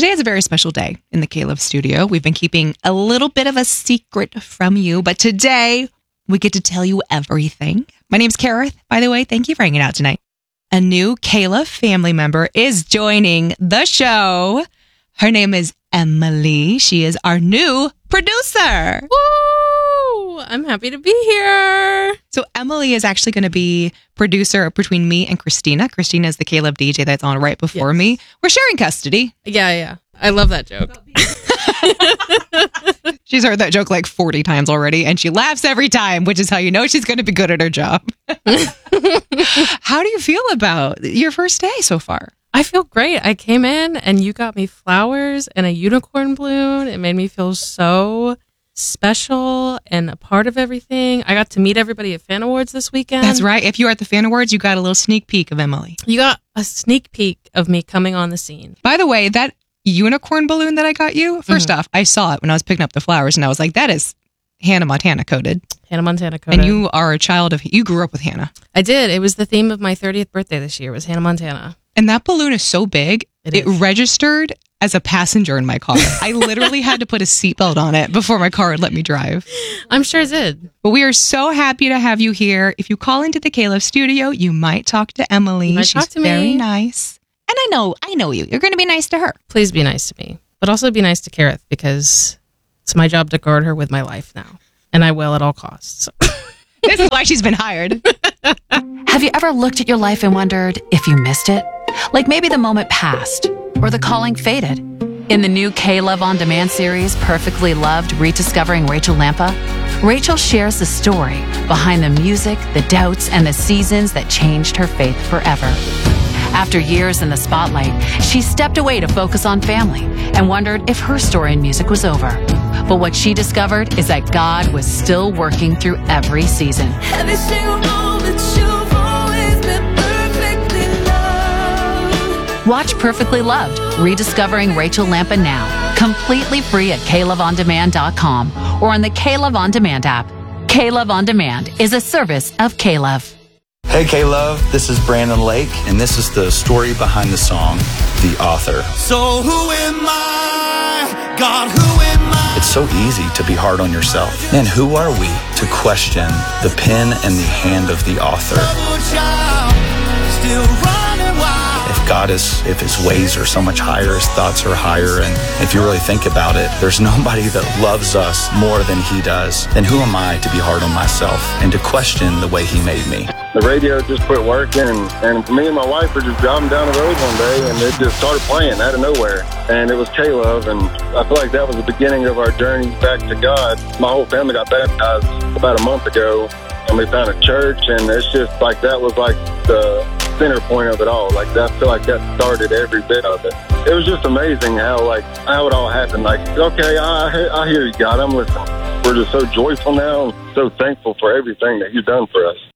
Today is a very special day in the K-Love studio. We've been keeping a little bit of a secret from you, but today we get to tell you everything. My name's Kareth, by the way. Thank you for hanging out tonight. A new K-Love family member is joining the show. Her name is Emily. She is our new producer. Woo! I'm happy to be here. So Emily is actually going to be producer between me and Christina. Christina is the K-Love DJ that's on right before me. We're sharing custody. Yeah. I love that joke. She's heard that joke like 40 times already, and she laughs every time, which is how you know she's going to be good at her job. How do you feel about your first day so far? I feel great. I came in and you got me flowers and a unicorn balloon. It made me feel so special and a part of everything. I got to meet everybody at Fan Awards this weekend. That's right. If you were at the Fan Awards, you got a little sneak peek of Emily. You got a sneak peek of me coming on the scene. By the way, that unicorn balloon that I got you, first off, I saw it when I was picking up the flowers, and I was like, that is Hannah Montana coded. Hannah Montana coded. And you are a child of, you grew up with Hannah. I did. It was the theme of my 30th birthday this year, was Hannah Montana. And that balloon is so big, it registered as a passenger in my car. I literally had to put a seatbelt on it before my car would let me drive. I'm sure it did. But we are so happy to have you here. If you call into the K-Love studio, you might talk to Emily. She's talk to very nice. And I know you. You're going to be nice to her. Please be nice to me. But also be nice to Kareth, because it's my job to guard her with my life now. And I will at all costs. This is why she's been hired. Have you ever looked at your life and wondered if you missed it? Like maybe the moment passed or the calling faded. In the new K-Love On Demand series, Perfectly Loved, Rediscovering Rachel Lampa, Rachel shares the story behind the music, the doubts, and the seasons that changed her faith forever. After years in the spotlight, she stepped away to focus on family and wondered if her story in music was over. But what she discovered is that God was still working through every season. Every single moment you've always been perfectly loved. Watch Perfectly Loved, Rediscovering Rachel Lampa now, completely free at KLoveOnDemand.com or on the K-Love On Demand app. K-Love On Demand is a service of K-Love. Hey K-Love, this is Brandon Lake, and this is the story behind the song, The Author. So who am I? God, who am I? It's so easy to be hard on yourself. And who are we to question the pen and the hand of the author? Still running wild. If his ways are so much higher, his thoughts are higher, and if you really think about it, there's nobody that loves us more than he does. Then who am I to be hard on myself and to question the way he made me? The radio just quit working, and me and my wife were just driving down the road one day, and it just started playing out of nowhere. And it was K-Love, and I feel like that was the beginning of our journey back to God. My whole family got baptized about a month ago, and we found a church, and it's just like that was like the center point of it all. Like I feel like that started every bit of it. It was just amazing how it all happened. Like, okay, I hear you, God, I'm listening. We're just so joyful now, and so thankful for everything that you've done for us.